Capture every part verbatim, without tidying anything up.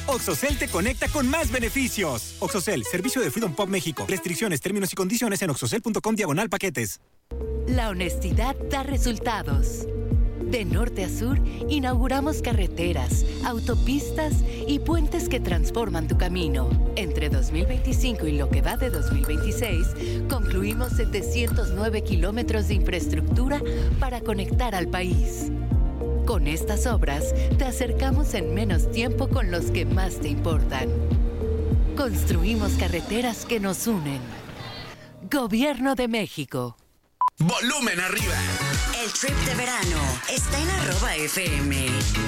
Oxocel te conecta con más beneficios. Oxocel, servicio de Freedom Pop México. Restricciones, términos y condiciones en oxocel punto com diagonal paquetes. La honestidad da resultados. De norte a sur, inauguramos carreteras, autopistas y puentes que transforman tu camino. Entre dos mil veinticinco y lo que va de dos mil veintiséis, concluimos setecientos nueve kilómetros de infraestructura para conectar al país. Con estas obras, te acercamos en menos tiempo con los que más te importan. Construimos carreteras que nos unen. Gobierno de México. Volumen arriba. El trip de verano está en arroba F M.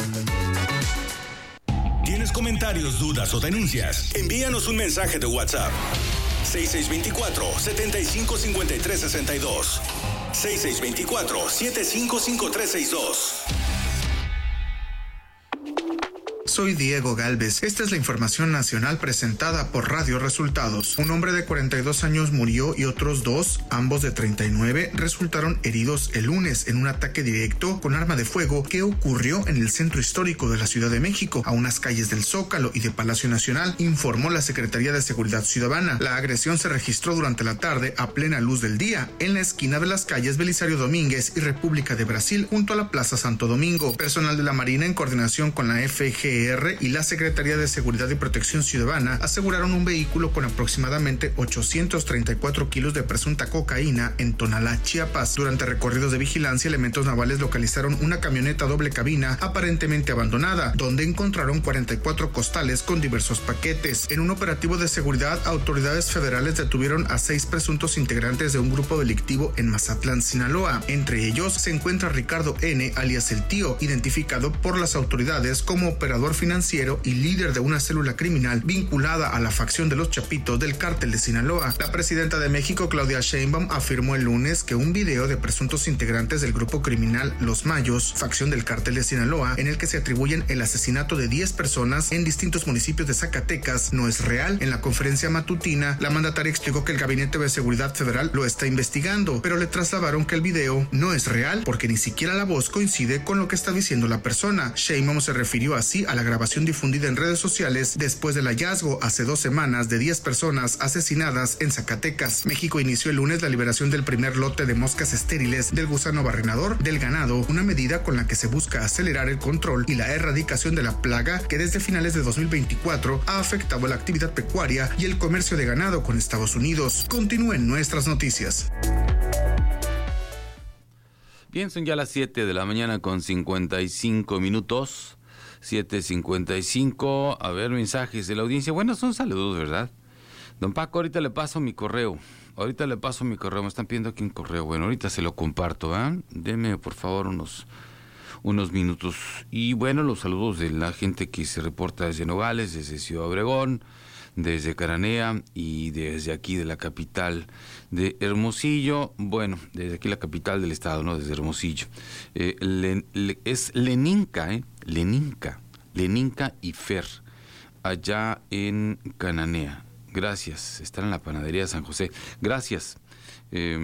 ¿Tienes comentarios, dudas o denuncias? Envíanos un mensaje de WhatsApp. seis seis dos cuatro, siete cinco cinco tres seis dos. seis seis dos cuatro, siete cinco cinco tres seis dos. Soy Diego Galvez. Esta es la información nacional presentada por Radio Resultados. Un hombre de cuarenta y dos años murió y otros dos, ambos de treinta y nueve, resultaron heridos el lunes en un ataque directo con arma de fuego que ocurrió en el centro histórico de la Ciudad de México, a unas calles del Zócalo y de Palacio Nacional, informó la Secretaría de Seguridad Ciudadana. La agresión se registró durante la tarde a plena luz del día en la esquina de las calles Belisario Domínguez y República de Brasil, junto a la Plaza Santo Domingo. Personal de la Marina, en coordinación con la F G R y la Secretaría de Seguridad y Protección Ciudadana, aseguraron un vehículo con aproximadamente ochocientos treinta y cuatro kilos de presunta cocaína en Tonalá, Chiapas. Durante recorridos de vigilancia, elementos navales localizaron una camioneta doble cabina aparentemente abandonada, donde encontraron cuarenta y cuatro costales con diversos paquetes. En un operativo de seguridad, autoridades federales detuvieron a seis presuntos integrantes de un grupo delictivo en Mazatlán, Sinaloa. Entre ellos se encuentra Ricardo N., alias El Tío, identificado por las autoridades como operador financiero y líder de una célula criminal vinculada a la facción de los Chapitos del Cártel de Sinaloa. La presidenta de México, Claudia Sheinbaum, afirmó el lunes que un video de presuntos integrantes del grupo criminal Los Mayos, facción del Cártel de Sinaloa, en el que se atribuyen el asesinato de diez personas en distintos municipios de Zacatecas, no es real. En la conferencia matutina, la mandataria explicó que el Gabinete de Seguridad Federal lo está investigando, pero le trasladaron que el video no es real porque ni siquiera la voz coincide con lo que está diciendo la persona. Sheinbaum se refirió así a la grabación difundida en redes sociales después del hallazgo hace dos semanas de diez personas asesinadas en Zacatecas. México inició el lunes la liberación del primer lote de moscas estériles del gusano barrenador del ganado, una medida con la que se busca acelerar el control y la erradicación de la plaga que desde finales de dos mil veinticuatro ha afectado la actividad pecuaria y el comercio de ganado con Estados Unidos. Continúen nuestras noticias. Bien, son ya las siete de la mañana con cincuenta y cinco minutos. siete cincuenta y cinco, a ver, mensajes de la audiencia. Bueno, son saludos, ¿verdad? Don Paco, ahorita le paso mi correo. Ahorita le paso mi correo. Me están pidiendo aquí un correo. Bueno, ahorita se lo comparto, ¿eh? Deme, por favor, unos, unos minutos. Y bueno, los saludos de la gente que se reporta desde Nogales, desde Ciudad Obregón, desde Cananea y desde aquí de la capital de Hermosillo. Bueno, desde aquí la capital del estado, ¿no? Desde Hermosillo. Eh, le, le, es Leninka, ¿eh? Leninka, Leninka y Fer, allá en Cananea. Gracias, están en la panadería de San José. Gracias. Eh,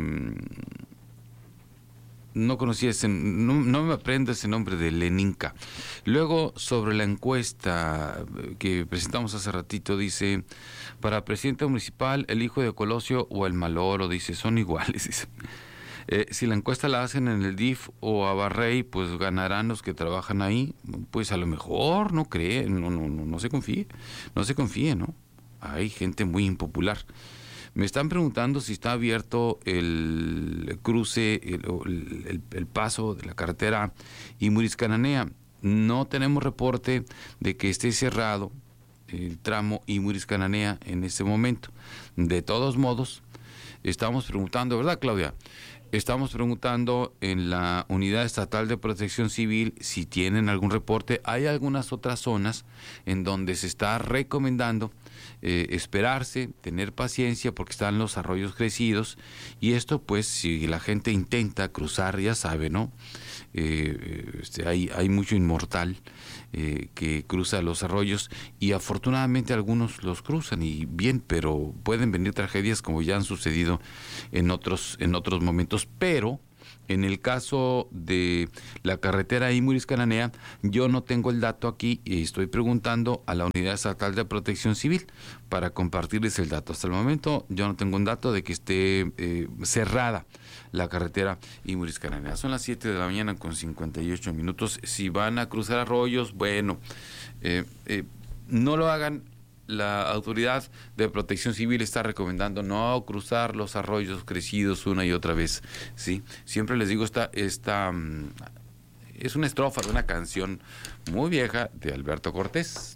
no conocía ese, no, no me aprendo ese nombre de Leninka. Luego, sobre la encuesta que presentamos hace ratito, dice, para presidente municipal, el hijo de Colosio o el Maloro, dice, son iguales, dice. Eh, si la encuesta la hacen en el D I F o a Barrey, pues ganarán los que trabajan ahí. Pues a lo mejor, no cree, no, no, no, no se confíe, no se confíe, ¿no? Hay gente muy impopular. Me están preguntando si está abierto el cruce, el, el, el paso de la carretera Imuris-Cananea. No tenemos reporte de que esté cerrado el tramo Imuris-Cananea en este momento. De todos modos, estamos preguntando, ¿verdad, Claudia? Estamos preguntando en la Unidad Estatal de Protección Civil si tienen algún reporte. Hay algunas otras zonas en donde se está recomendando eh, esperarse, tener paciencia porque están los arroyos crecidos y esto pues si la gente intenta cruzar, ya sabe, ¿no? Eh, este, hay, hay mucho inmortal eh, que cruza los arroyos y afortunadamente algunos los cruzan y bien, pero pueden venir tragedias como ya han sucedido en otros, en otros momentos, pero En el caso de la carretera Imuris-Cananea, yo no tengo el dato aquí y estoy preguntando a la Unidad Estatal de Protección Civil para compartirles el dato. Hasta el momento yo no tengo un dato de que esté eh, cerrada la carretera Imuris-Cananea. Son las siete de la mañana con cincuenta y ocho minutos. Si van a cruzar arroyos, bueno, eh, eh, no lo hagan. La Autoridad de Protección Civil está recomendando no cruzar los arroyos crecidos una y otra vez, ¿sí? Siempre les digo, esta, esta um, es una estrofa de una canción muy vieja de Alberto Cortés,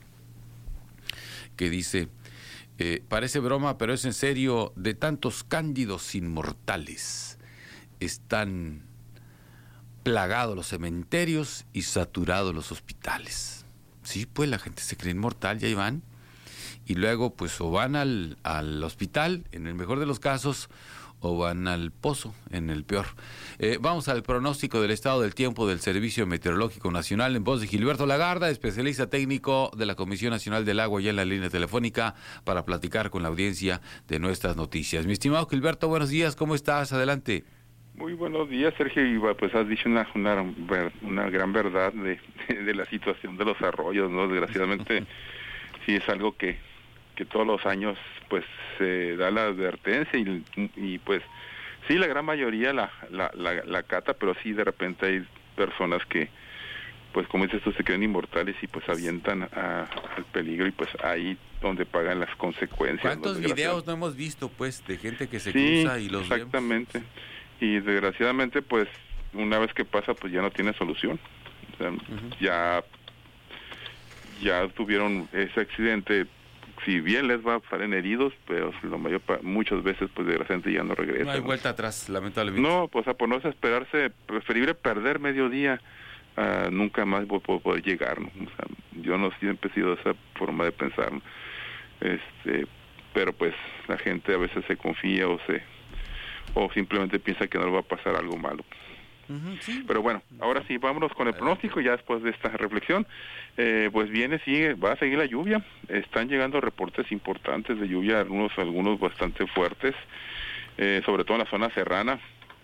que dice, eh, parece broma, pero es en serio, de tantos cándidos inmortales, están plagados los cementerios y saturados los hospitales. Sí, pues la gente se cree inmortal, ya ahí van. Y luego pues o van al, al hospital, en el mejor de los casos, o van al pozo, en el peor. Eh, vamos al pronóstico del estado del tiempo del Servicio Meteorológico Nacional en voz de Gilberto Lagarda, especialista técnico de la Comisión Nacional del Agua, ya en la línea telefónica para platicar con la audiencia de nuestras noticias. Mi estimado Gilberto, buenos días, ¿cómo estás? Adelante. Muy buenos días, Sergio, y pues has dicho una, una, una gran verdad de, de la situación de los arroyos, ¿no? Desgraciadamente sí es algo que que todos los años pues se da la advertencia y, y pues sí, la gran mayoría la, la, la, la cata, pero sí de repente hay personas que pues como dices tú se creen inmortales y pues avientan a, al peligro y pues ahí donde pagan las consecuencias. ¿Cuántos ¿no? videos no hemos visto pues de gente que se sí, cruza y los exactamente vemos? Y desgraciadamente pues una vez que pasa pues ya no tiene solución, o sea, uh-huh. ya ya tuvieron ese accidente. Si bien les va, salen heridos, pero lo mayor muchas veces pues desgraciadamente ya no regresa. No hay vuelta atrás, lamentablemente. No, pues a por no esperarse, preferible perder medio día, uh, nunca más poder, poder llegar, ¿no? O sea, yo no siempre he sido esa forma de pensar, ¿no? Este, pero pues la gente a veces se confía o se o simplemente piensa que no le va a pasar algo malo. Uh-huh, sí. Pero bueno, ahora sí, vámonos con el pronóstico ya después de esta reflexión. Eh, pues viene, sigue, va a seguir la lluvia. Están llegando reportes importantes de lluvia, algunos, algunos bastante fuertes, eh, sobre todo en la zona serrana.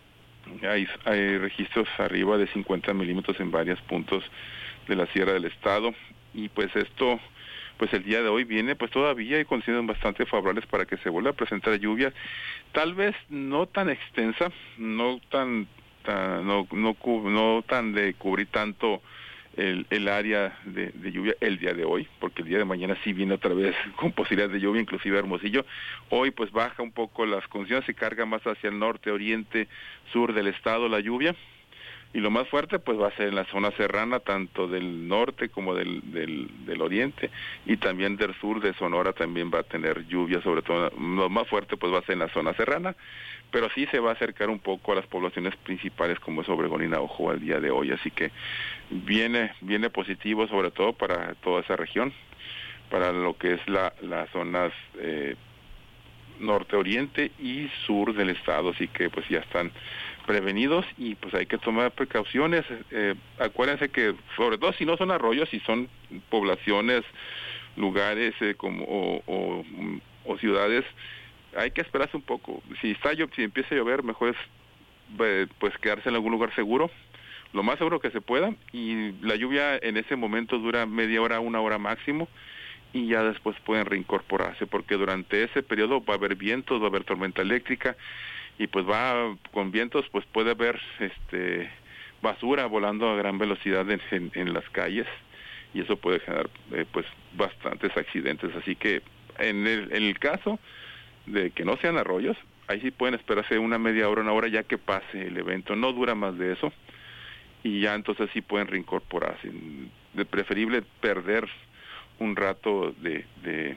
Hay, hay registros arriba de cincuenta milímetros en varios puntos de la sierra del estado. Y pues esto, pues el día de hoy viene, pues todavía hay condiciones bastante favorables para que se vuelva a presentar lluvia. Tal vez no tan extensa, no tan No, no, no tan de cubrir tanto el, el área de, de lluvia el día de hoy, porque el día de mañana sí viene otra vez con posibilidades de lluvia, inclusive Hermosillo. Hoy pues baja un poco las condiciones, se carga más hacia el norte, oriente, sur del estado la lluvia, y lo más fuerte pues va a ser en la zona serrana, tanto del norte como del, del, del oriente, y también del sur de Sonora también va a tener lluvia, sobre todo lo más fuerte pues va a ser en la zona serrana, pero sí se va a acercar un poco a las poblaciones principales como es Obregón y Navajo al día de hoy, así que viene viene positivo sobre todo para toda esa región, para lo que es la las zonas eh, norte, oriente y sur del estado, así que pues ya están prevenidos y pues hay que tomar precauciones. Eh, acuérdense que sobre todo si no son arroyos, si son poblaciones, lugares eh, como o, o, o ciudades, hay que esperarse un poco. Si está si empieza a llover, mejor es pues quedarse en algún lugar seguro, lo más seguro que se pueda, y la lluvia en ese momento dura media hora, una hora máximo, y ya después pueden reincorporarse, porque durante ese periodo va a haber vientos, va a haber tormenta eléctrica, y pues va con vientos, pues puede haber este basura volando a gran velocidad en, en, en las calles, y eso puede generar eh, pues bastantes accidentes, así que en el, en el caso de que no sean arroyos, ahí sí pueden esperarse una media hora, una hora ya que pase el evento, no dura más de eso, y ya entonces sí pueden reincorporarse. De preferible perder un rato de, de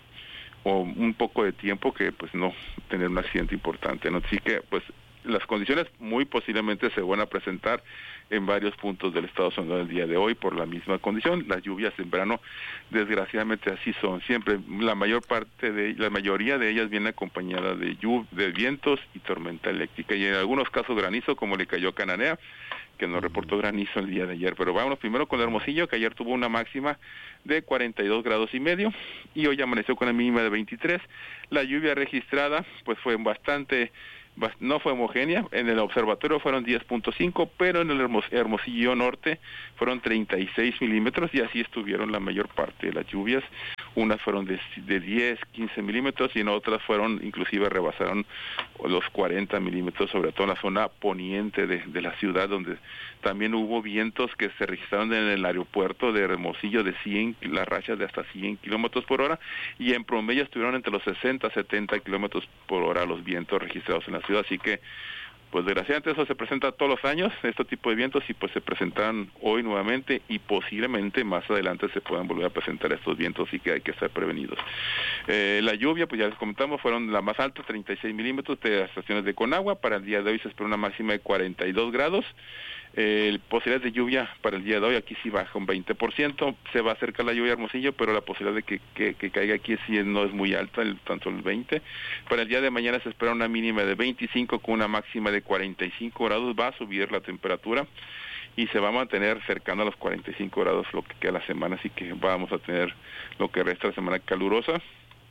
o un poco de tiempo que pues no tener un accidente importante, ¿no? Así que pues las condiciones muy posiblemente se van a presentar en varios puntos del estado Sonora el día de hoy por la misma condición. Las lluvias en verano desgraciadamente así son siempre, la mayor parte de la mayoría de ellas viene acompañada de lluv de vientos y tormenta eléctrica, y en algunos casos granizo, como le cayó a Cananea, que nos reportó granizo el día de ayer. Pero vámonos primero con Hermosillo, que ayer tuvo una máxima de cuarenta y dos grados y medio y hoy amaneció con la mínima de veintitrés. La lluvia registrada pues fue bastante no fue homogénea. En el observatorio fueron diez punto cinco, pero en el Hermosillo Norte fueron treinta y seis milímetros, y así estuvieron la mayor parte de las lluvias. Unas fueron de, de diez, quince milímetros, y en otras fueron, inclusive rebasaron los cuarenta milímetros, sobre todo en la zona poniente de, de la ciudad, donde también hubo vientos que se registraron en el aeropuerto de Hermosillo de cien, las rachas de hasta cien kilómetros por hora, y en promedio estuvieron entre los sesenta, setenta kilómetros por hora los vientos registrados en la ciudad. Así que, pues desgraciadamente eso se presenta todos los años, este tipo de vientos, y pues se presentan hoy nuevamente, y posiblemente más adelante se puedan volver a presentar estos vientos, y que hay que estar prevenidos. Eh, la lluvia, pues ya les comentamos, fueron la más alta, treinta y seis milímetros de las estaciones de Conagua. Para el día de hoy se espera una máxima de cuarenta y dos grados. Eh, posibilidad de lluvia para el día de hoy, aquí sí baja un veinte por ciento, se va a acercar la lluvia a Hermosillo, pero la posibilidad de que, que, que caiga aquí sí no es muy alta, el, tanto el veinte. Para el día de mañana se espera una mínima de veinticinco con una máxima de cuarenta y cinco grados, va a subir la temperatura y se va a mantener cercano a los cuarenta y cinco grados lo que queda la semana, así que vamos a tener lo que resta de semana calurosa.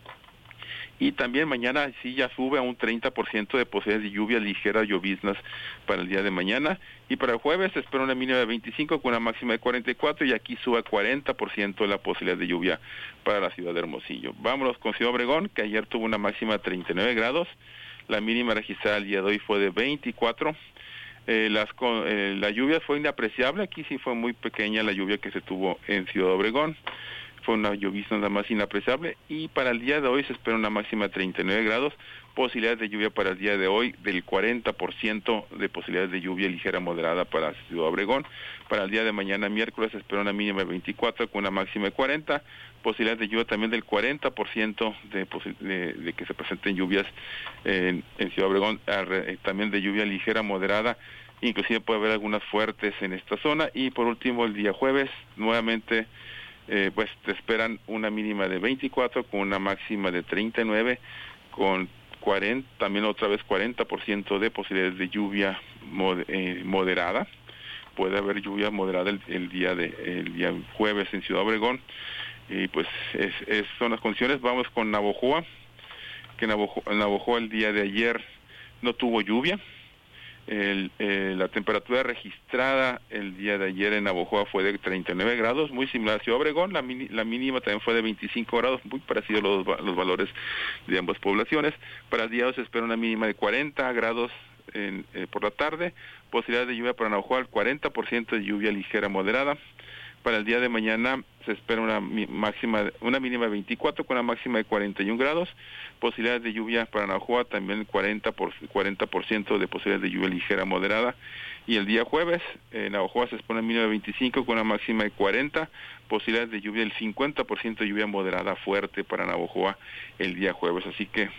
Y también mañana sí ya sube a un treinta por ciento de posibilidades de lluvias ligeras, lloviznas para el día de mañana. Y para el jueves se espera una mínima de veinticinco con una máxima de cuarenta y cuatro, y aquí sube a cuarenta por ciento la posibilidad de lluvia para la ciudad de Hermosillo. Vámonos con Ciudad Obregón, que ayer tuvo una máxima de treinta y nueve grados. La mínima registrada el día de hoy fue de veinticuatro. Eh, las, eh, la lluvia fue inapreciable, aquí sí fue muy pequeña la lluvia que se tuvo en Ciudad Obregón. Fue una llovizna nada más inapreciable, y para el día de hoy se espera una máxima de treinta y nueve grados, posibilidades de lluvia para el día de hoy del cuarenta por ciento de posibilidades de lluvia ligera moderada para Ciudad Obregón. Para el día de mañana miércoles se espera una mínima de veinticuatro con una máxima de cuarenta, posibilidades de lluvia también del cuarenta por ciento de, de, de que se presenten lluvias en, en Ciudad Obregón, también de lluvia ligera moderada, inclusive puede haber algunas fuertes en esta zona. Y por último el día jueves nuevamente Eh, pues te esperan una mínima de veinticuatro con una máxima de treinta y nueve, con cuarenta, también otra vez cuarenta por ciento de posibilidades de lluvia mod, eh, moderada. Puede haber lluvia moderada el, el día de el día jueves en Ciudad Obregón, y pues es, es, son las condiciones. Vamos con Navojoa, que Navojoa, Navojoa el día de ayer no tuvo lluvia. El, eh, la temperatura registrada el día de ayer en Navojoa fue de treinta y nueve grados, muy similar a Ciudad Obregón. La, mini, la mínima también fue de veinticinco grados, muy parecido a los, los valores de ambas poblaciones. Para el día de hoy se espera una mínima de cuarenta grados en, eh, por la tarde, posibilidad de lluvia para Navojoa, el cuarenta por ciento de lluvia ligera moderada. Para el día de mañana se espera una máxima, una mínima de veinticuatro con una máxima de cuarenta y un grados. Posibilidades de lluvia para Navojoa también cuarenta por ciento de posibilidades de lluvia ligera moderada. Y el día jueves en Navojoa se espera una mínima de veinticinco con una máxima de cuarenta. Posibilidades de lluvia del cincuenta por ciento de lluvia moderada fuerte para Navojoa el día jueves. Así que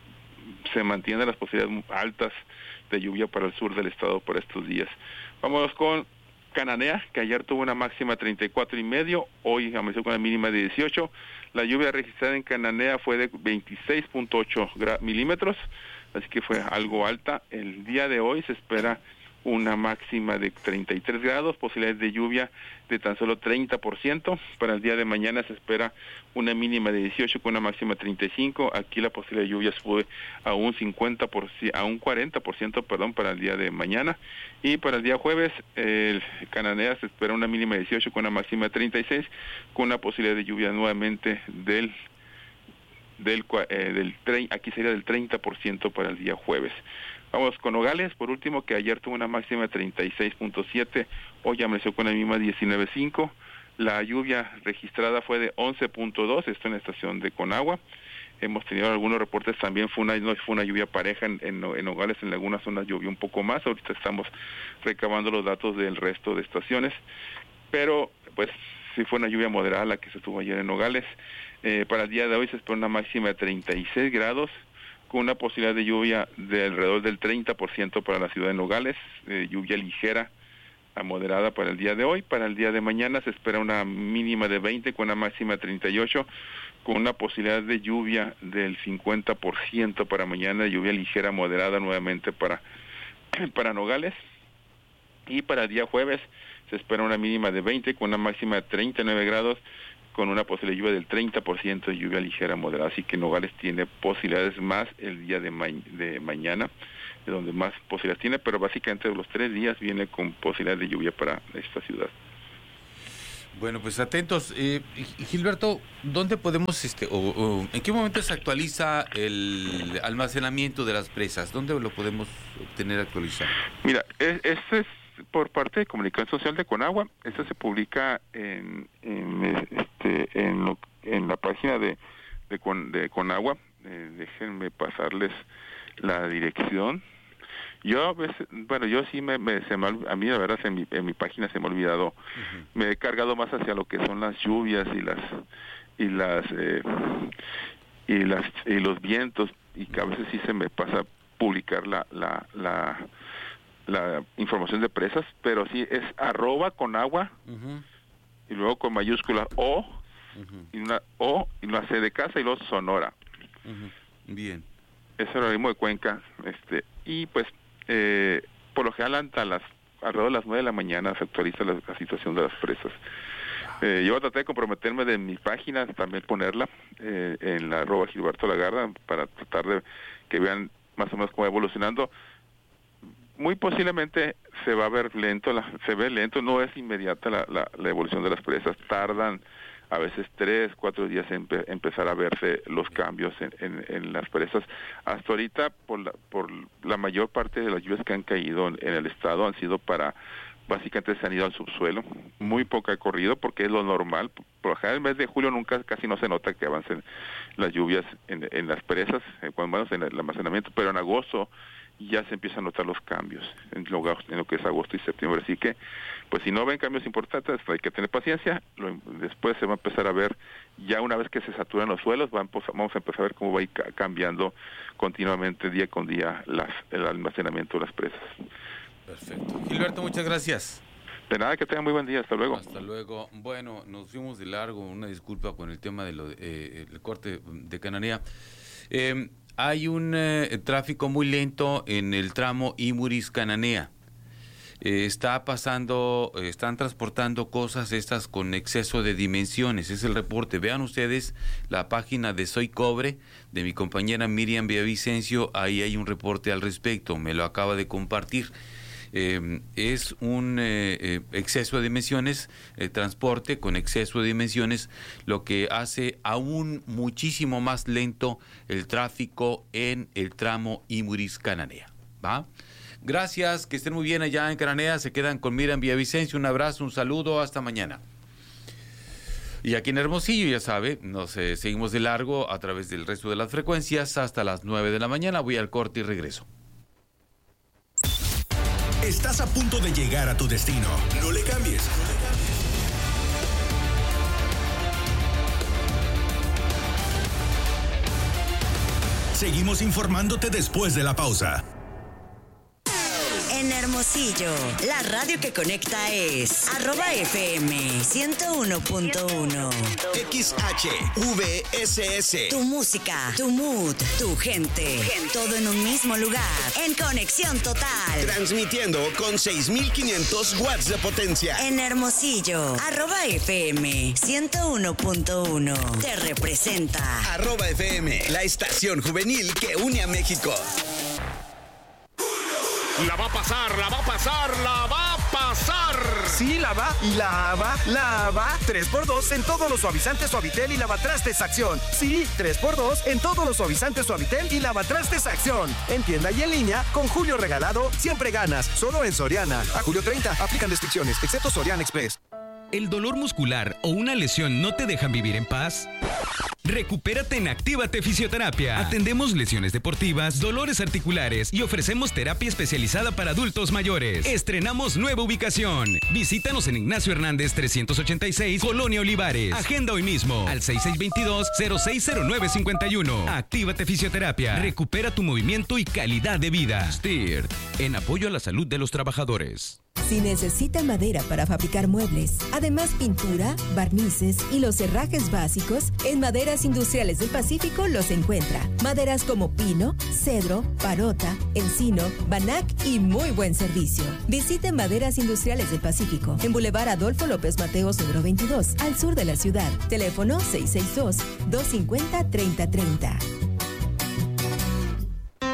se mantienen las posibilidades altas de lluvia para el sur del estado por estos días. Vámonos con Cananea, que ayer tuvo una máxima treinta y cuatro y medio, hoy amaneció con una mínima de dieciocho. La lluvia registrada en Cananea fue de veintiséis punto ocho milímetros, así que fue algo alta. El día de hoy se espera una máxima de treinta y tres grados, posibilidades de lluvia de tan solo treinta por ciento. Para el día de mañana se espera una mínima de dieciocho con una máxima de treinta y cinco. Aquí la posibilidad de lluvia sube a un cincuenta por ciento, a un cuarenta por ciento, perdón, para el día de mañana. Y para el día jueves, el Cananea se espera una mínima de dieciocho con una máxima de treinta y seis, con una posibilidad de lluvia nuevamente del del, eh, del tre- aquí sería del treinta por ciento para el día jueves. Vamos con Nogales, por último, que ayer tuvo una máxima de treinta y seis punto siete, hoy amaneció con la misma diecinueve punto cinco. La lluvia registrada fue de once punto dos, esto en la estación de Conagua. Hemos tenido algunos reportes, también fue una, no fue una lluvia pareja en, en, en Nogales, en algunas zonas llovió un poco más. Ahorita estamos recabando los datos del resto de estaciones, pero pues sí fue una lluvia moderada la que se tuvo ayer en Nogales. Eh, para el día de hoy se espera una máxima de treinta y seis grados, con una posibilidad de lluvia de alrededor del treinta por ciento para la ciudad de Nogales, eh, lluvia ligera a moderada para el día de hoy. Para el día de mañana se espera una mínima de veinte con una máxima de treinta y ocho, con una posibilidad de lluvia del cincuenta por ciento para mañana, lluvia ligera moderada nuevamente para, para Nogales. Y para el día jueves se espera una mínima de veinte con una máxima de treinta y nueve grados, con una posible lluvia del treinta por ciento de lluvia ligera moderada, así que Nogales tiene posibilidades más el día de, ma- de mañana. donde más posibilidades tiene, pero básicamente los tres días viene con posibilidad de lluvia para esta ciudad. Bueno, pues atentos. Eh, Gilberto, ¿dónde podemos, este, o, o en qué momento se actualiza el almacenamiento de las presas? ¿Dónde lo podemos obtener actualizado? Mira, este es por parte de Comunicación Social de Conagua. Esto se publica en en, este, en, lo, en la página de, de, Con, de Conagua. Eh, déjenme pasarles la dirección. Yo a veces, bueno, yo sí me, me se me, a mí la verdad en mi, en mi página se me ha olvidado, uh-huh. Me he cargado más hacia lo que son las lluvias y las y las eh, y las y los vientos, y que a veces sí se me pasa publicar la la la, la información de presas, pero sí es arroba con agua, uh-huh. Y luego con mayúscula O, uh-huh. y una O y una C de casa y luego Sonora. Uh-huh. Bien. Es el organismo de Cuenca, este y pues Eh, por lo general hasta las alrededor de las nueve de la mañana se actualiza la, la situación de las presas. Eh, yo traté de comprometerme de mi página, también ponerla eh, en la arroba Gilberto Lagarda, para tratar de que vean más o menos cómo va evolucionando. Muy posiblemente se va a ver lento, la, se ve lento, no es inmediata la, la, la evolución de las presas, tardan a veces tres, cuatro días en empe- empezar a verse los cambios en, en, en las presas. Hasta ahorita, por la, por la mayor parte de las lluvias que han caído en, en el estado han sido para, básicamente se han ido al subsuelo, muy poca ha corrido porque es lo normal. Por lo general el mes de julio nunca, casi no se nota que avancen las lluvias en, en las presas, eh, cuando menos en el almacenamiento, pero en agosto ya se empiezan a notar los cambios en lo, en lo que es agosto y septiembre. Así que, pues si no ven cambios importantes, hay que tener paciencia. Lo, después se va a empezar a ver, ya una vez que se saturan los suelos, van, pues, vamos a empezar a ver cómo va a ir ca- cambiando continuamente, día con día, las, el almacenamiento de las presas. Perfecto. Gilberto, muchas gracias. De nada, que tengan muy buen día. Hasta luego. Hasta luego. Bueno, nos fuimos de largo. Una disculpa con el tema del de eh, el corte de Cananea. Eh, Hay un eh, tráfico muy lento en el tramo Imuris-Cananea. Eh, está pasando, eh, están transportando cosas estas con exceso de dimensiones. Es el reporte. Vean ustedes la página de Soy Cobre, de mi compañera Miriam Villavicencio. Ahí hay un reporte al respecto. Me lo acaba de compartir. Eh, es un eh, eh, exceso de dimensiones, eh, transporte con exceso de dimensiones, lo que hace aún muchísimo más lento el tráfico en el tramo Imuris-Cananea. ¿Va? Gracias, que estén muy bien allá en Cananea. Se quedan con Miriam Villavicencio. Un abrazo, un saludo, hasta mañana. Y aquí en Hermosillo, ya sabe, nos eh, seguimos de largo a través del resto de las frecuencias hasta las nueve de la mañana. Voy al corte y regreso. Estás a punto de llegar a tu destino. No le cambies. Seguimos informándote después de la pausa. En Hermosillo, la radio que conecta es arroba F M ciento uno punto uno. X H V S S. Tu música, tu mood, tu gente, todo en un mismo lugar, en conexión total. Transmitiendo con seis mil quinientos watts de potencia. En Hermosillo, arroba F M ciento uno punto uno. Te representa. Arroba F M, la estación juvenil que une a México. La va a pasar, la va a pasar, la va a pasar. Sí, la va, y la va, la va. tres por dos en todos los suavizantes Suavitel y lavatrastes Acción. Sí, tres por dos en todos los suavizantes Suavitel y lavatrastes Acción. En tienda y en línea, con Julio Regalado, siempre ganas. Solo en Soriana. A julio treinta, aplican restricciones, excepto Soriana Express. ¿El dolor muscular o una lesión no te dejan vivir en paz? Recupérate en Actívate Fisioterapia. Atendemos lesiones deportivas, dolores articulares y ofrecemos terapia especializada para adultos mayores. Estrenamos nueva ubicación. Visítanos en Ignacio Hernández trescientos ochenta y seis, Colonia Olivares. Agenda hoy mismo al seis seis dos dos, cero seis cero nueve cinco uno. Actívate Fisioterapia. Recupera tu movimiento y calidad de vida. S T I R T, en apoyo a la salud de los trabajadores. Si necesita madera para fabricar muebles, además pintura, barnices y los herrajes básicos, en Maderas Industriales del Pacífico los encuentra. Maderas como pino, cedro, parota, encino, banac y muy buen servicio. Visite Maderas Industriales del Pacífico en Boulevard Adolfo López Mateos número veintidós, al sur de la ciudad. Teléfono seis seis dos, dos cinco cero, tres cero tres cero.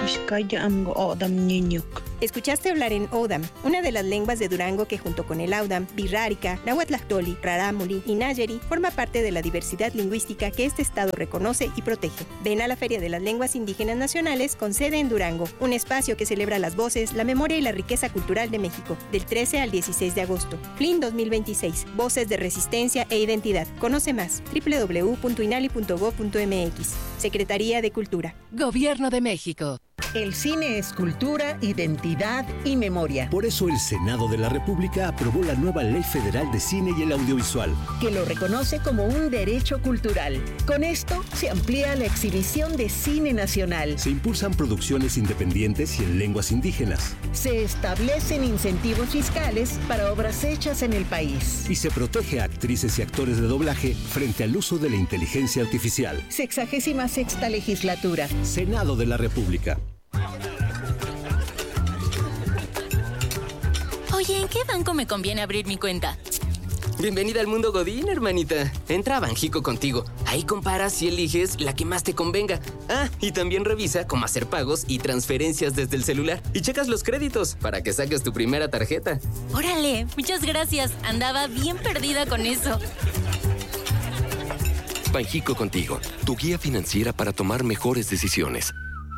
Escuchaste hablar en Odam, una de las lenguas de Durango que junto con el Audam, Birrárica, Nahuatlactoli, Rarámuri y Nayeri forma parte de la diversidad lingüística que este estado reconoce y protege. Ven a la Feria de las Lenguas Indígenas Nacionales con sede en Durango, un espacio que celebra las voces, la memoria y la riqueza cultural de México, del trece al dieciséis de agosto. F L I N dos mil veintiséis, Voces de Resistencia e Identidad. Conoce más, doble u doble u doble u punto inali punto gob punto eme equis. Secretaría de Cultura. Gobierno de México. El cine es cultura, identidad y memoria. Por eso el Senado de la República aprobó la nueva Ley Federal de Cine y el Audiovisual, que lo reconoce como un derecho cultural. Con esto se amplía la exhibición de cine nacional. Se impulsan producciones independientes y en lenguas indígenas. Se establecen incentivos fiscales para obras hechas en el país. Y se protege a actrices y actores de doblaje frente al uso de la inteligencia artificial. Sexagésima sexta legislatura. Senado de la República. Oye, ¿en qué banco me conviene abrir mi cuenta? Bienvenida al mundo Godín, hermanita. Entra a Banjico Contigo. Ahí comparas y eliges la que más te convenga. Ah, y también revisa cómo hacer pagos y transferencias desde el celular. Y checas los créditos para que saques tu primera tarjeta. Órale, muchas gracias. Andaba bien perdida con eso. Banjico Contigo, tu guía financiera para tomar mejores decisiones.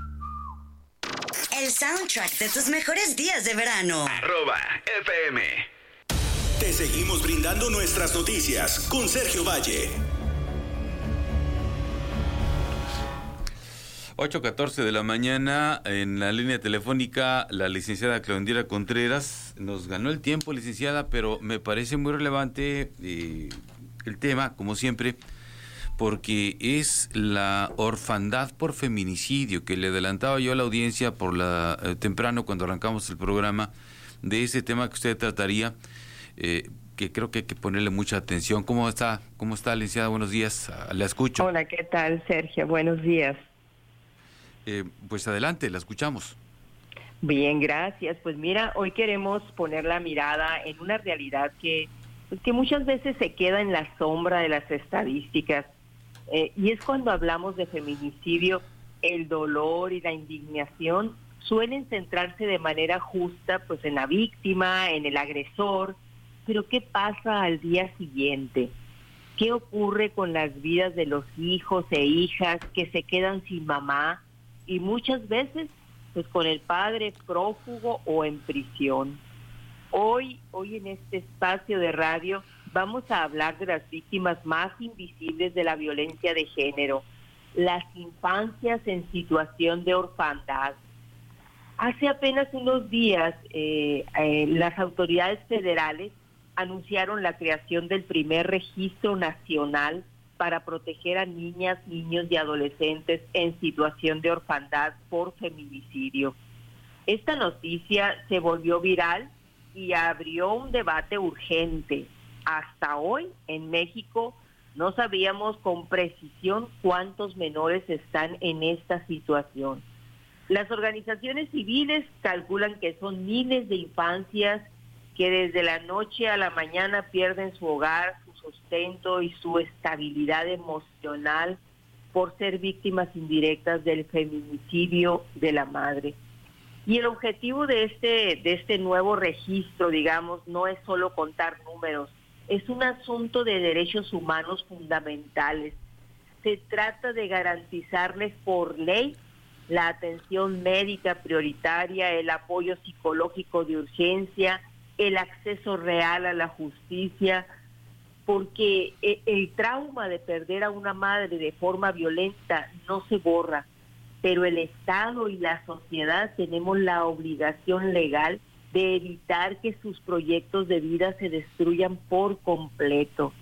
El soundtrack de tus mejores días de verano. Arroba F M. Te seguimos brindando nuestras noticias con Sergio Valle. ocho catorce de la mañana, en la línea telefónica, la licenciada Claudira Contreras. Nos ganó el tiempo, licenciada, pero me parece muy relevante eh, el tema, como siempre, porque es la orfandad por feminicidio, que le adelantaba yo a la audiencia por la eh, temprano cuando arrancamos el programa, de ese tema que usted trataría, eh, que creo que hay que ponerle mucha atención. ¿Cómo está, cómo está, licenciada? Buenos días, la escucho. Hola, ¿qué tal, Sergio? Buenos días. Eh, pues adelante, la escuchamos. Bien, gracias. Pues mira, hoy queremos poner la mirada en una realidad que, pues, que muchas veces se queda en la sombra de las estadísticas. Eh, y es cuando hablamos de feminicidio, el dolor y la indignación suelen centrarse de manera justa pues en la víctima, en el agresor, pero ¿qué pasa al día siguiente? ¿Qué ocurre con las vidas de los hijos e hijas que se quedan sin mamá y muchas veces pues con el padre prófugo o en prisión? Hoy, hoy en este espacio de radio vamos a hablar de las víctimas más invisibles de la violencia de género, las infancias en situación de orfandad. Hace apenas unos días, eh, eh, las autoridades federales anunciaron la creación del primer registro nacional para proteger a niñas, niños y adolescentes en situación de orfandad por feminicidio. Esta noticia se volvió viral y abrió un debate urgente. Hasta hoy, en México, no sabíamos con precisión cuántos menores están en esta situación. Las organizaciones civiles calculan que son miles de infancias que desde la noche a la mañana pierden su hogar, su sustento y su estabilidad emocional por ser víctimas indirectas del feminicidio de la madre. Y el objetivo de este, de este nuevo registro, digamos, no es solo contar números, es un asunto de derechos humanos fundamentales. Se trata de garantizarles por ley la atención médica prioritaria, el apoyo psicológico de urgencia, el acceso real a la justicia, porque el trauma de perder a una madre de forma violenta no se borra, pero el Estado y la sociedad tenemos la obligación legal de evitar que sus proyectos de vida se destruyan por completo.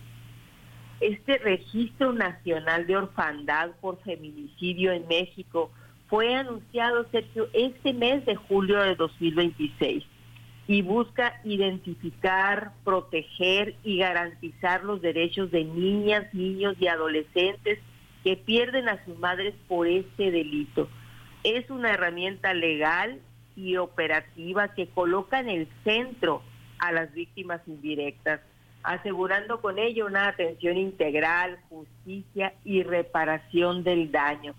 Este Registro Nacional de Orfandad por Feminicidio en México fue anunciado, Sergio, este mes de julio de dos mil veintiséis y busca identificar, proteger y garantizar los derechos de niñas, niños y adolescentes que pierden a sus madres por este delito. Es una herramienta legal y operativa que coloca en el centro a las víctimas indirectas, asegurando con ello una atención integral, justicia y reparación del daño.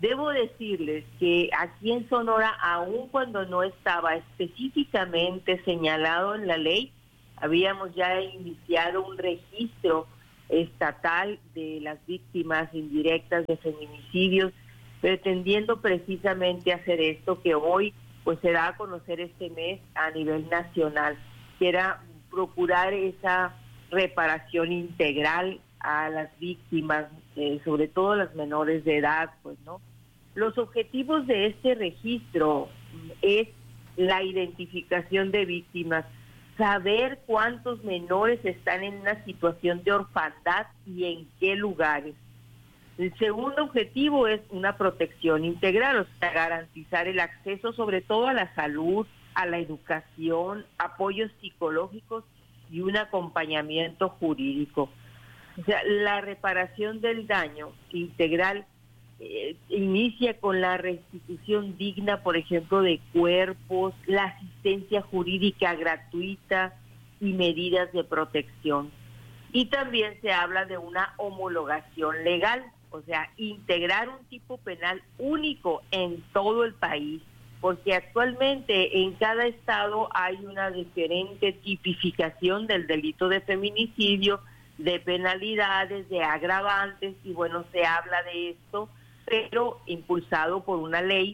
Debo decirles que aquí en Sonora, aun cuando no estaba específicamente señalado en la ley, habíamos ya iniciado un registro estatal de las víctimas indirectas de feminicidios, pretendiendo precisamente hacer esto que hoy pues se da a conocer este mes a nivel nacional, que era procurar esa reparación integral a las víctimas, eh, sobre todo las menores de edad, pues, ¿no? Los objetivos de este registro es la identificación de víctimas, saber cuántos menores están en una situación de orfandad y en qué lugares. El segundo objetivo es una protección integral, o sea, garantizar el acceso sobre todo a la salud, a la educación, apoyos psicológicos y un acompañamiento jurídico. O sea, la reparación del daño integral eh, inicia con la restitución digna, por ejemplo, de cuerpos, la asistencia jurídica gratuita y medidas de protección. Y también se habla de una homologación legal, o sea, integrar un tipo penal único en todo el país, porque actualmente en cada estado hay una diferente tipificación del delito de feminicidio, de penalidades, de agravantes, y bueno, se habla de esto, pero impulsado por una ley,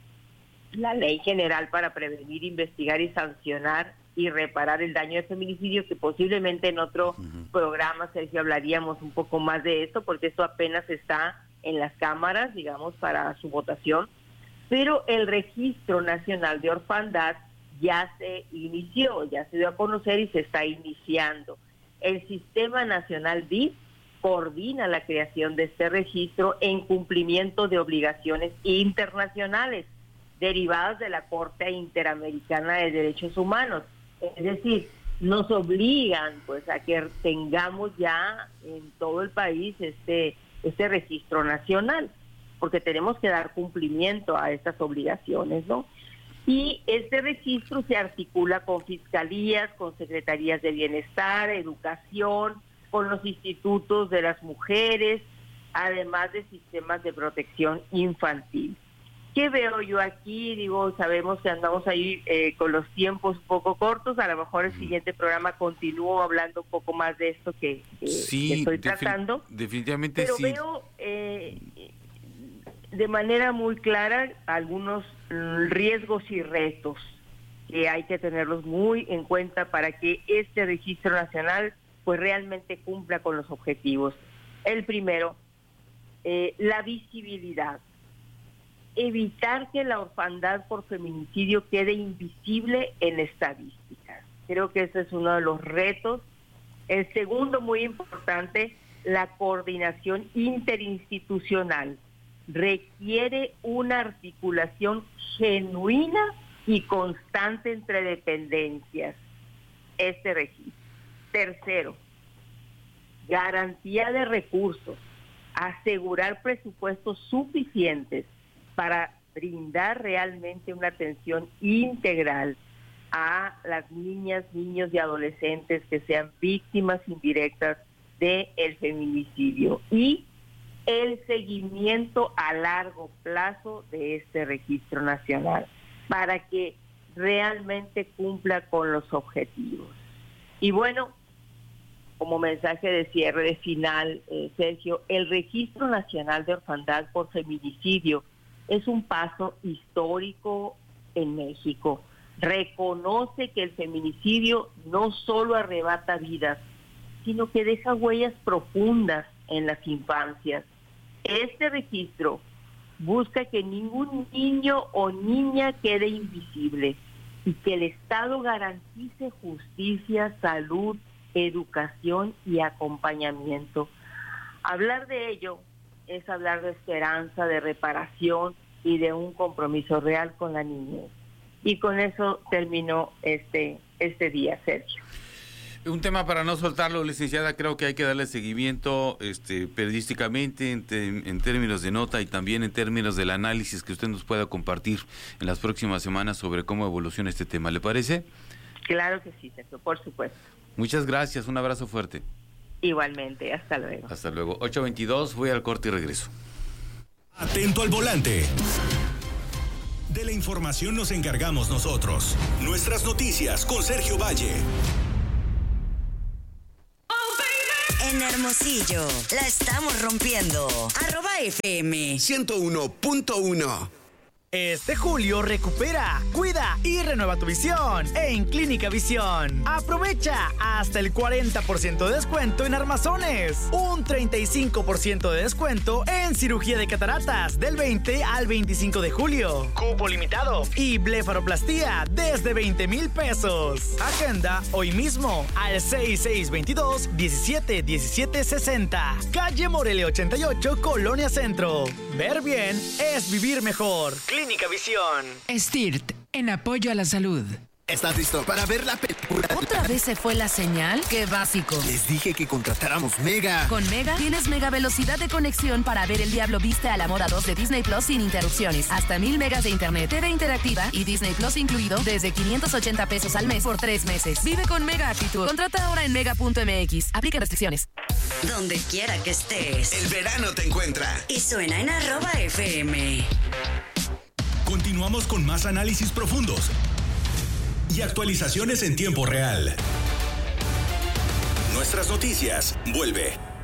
la Ley General para Prevenir, Investigar y Sancionar y Reparar el Daño de Feminicidio, que posiblemente en otro uh-huh. programa, Sergio, hablaríamos un poco más de esto, porque esto apenas está en las cámaras, digamos, para su votación, pero el Registro Nacional de Orfandad ya se inició, ya se dio a conocer y se está iniciando. El Sistema Nacional D I F coordina la creación de este registro en cumplimiento de obligaciones internacionales derivadas de la Corte Interamericana de Derechos Humanos. Es decir, nos obligan pues a que tengamos ya en todo el país este, este registro nacional, porque tenemos que dar cumplimiento a estas obligaciones, ¿no? Y este registro se articula con fiscalías, con secretarías de bienestar, educación, con los institutos de las mujeres, además de sistemas de protección infantil. ¿Qué veo yo aquí? Digo, sabemos que andamos ahí eh, con los tiempos un poco cortos, a lo mejor el siguiente programa continúo hablando un poco más de esto que, que, sí, que estoy defi- tratando. Definitivamente pero sí. Pero veo eh, de manera muy clara algunos riesgos y retos que hay que tenerlos muy en cuenta para que este registro nacional pues realmente cumpla con los objetivos. El primero, eh, la visibilidad. Evitar que la orfandad por feminicidio quede invisible en estadísticas. Creo que ese es uno de los retos. El segundo, muy importante, la coordinación interinstitucional. Requiere una articulación genuina y constante entre dependencias, este registro. Tercero, garantía de recursos, asegurar presupuestos suficientes para brindar realmente una atención integral a las niñas, niños y adolescentes que sean víctimas indirectas del feminicidio y el seguimiento a largo plazo de este registro nacional para que realmente cumpla con los objetivos. Y bueno, como mensaje de cierre, de final, eh, Sergio, el Registro Nacional de Orfandad por Feminicidio es un paso histórico en México. Reconoce que el feminicidio no solo arrebata vidas, sino que deja huellas profundas en las infancias. Este registro busca que ningún niño o niña quede invisible y que el Estado garantice justicia, salud, educación y acompañamiento. Hablar de ello es hablar de esperanza, de reparación y de un compromiso real con la niñez. Y con eso terminó este, este día, Sergio. Un tema para no soltarlo, licenciada, creo que hay que darle seguimiento este, periodísticamente en, te, en términos de nota y también en términos del análisis que usted nos pueda compartir en las próximas semanas sobre cómo evoluciona este tema. ¿Le parece? Claro que sí, Sergio, por supuesto. Muchas gracias, un abrazo fuerte. Igualmente, hasta luego. Hasta luego. ocho veintidós, voy al corte y regreso. Atento al volante. De la información nos encargamos nosotros. Nuestras noticias con Sergio Valle. En Hermosillo, la estamos rompiendo. Arroba F M ciento uno punto uno. Este julio recupera, cuida y renueva tu visión en Clínica Visión. Aprovecha hasta el cuarenta por ciento de descuento en armazones, un treinta y cinco por ciento de descuento en cirugía de cataratas del veinte al veinticinco de julio. Cupo limitado y blefaroplastía desde veinte mil pesos. Agenda hoy mismo al seis seis veintidós diecisiete diecisiete sesenta. Calle Morelia ochenta y ocho, Colonia Centro. Ver bien es vivir mejor. Clínica Visión. STIRT, en apoyo a la salud. ¿Estás listo para ver la película? ¿Otra vez se fue la señal? ¡Qué básico! Les dije que contratáramos Mega. Con Mega tienes mega velocidad de conexión para ver El Diablo Viste a la Moda dos de Disney Plus sin interrupciones. Hasta mil megas de internet, T V interactiva y Disney Plus incluido desde quinientos ochenta pesos al mes por tres meses. Vive con Mega Actitud. Contrata ahora en mega punto m x. Aplica restricciones. Donde quiera que estés, el verano te encuentra. Y suena en arroba F M. Continuamos con más análisis profundos y actualizaciones en tiempo real. Nuestras noticias vuelve.